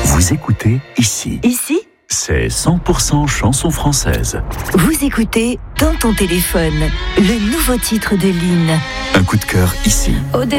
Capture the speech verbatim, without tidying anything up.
Vous écoutez ici. Ici, c'est cent pour cent chanson française. vous écoutez Dans ton téléphone, le nouveau titre de Lynn. Un coup de cœur ici. Au départ,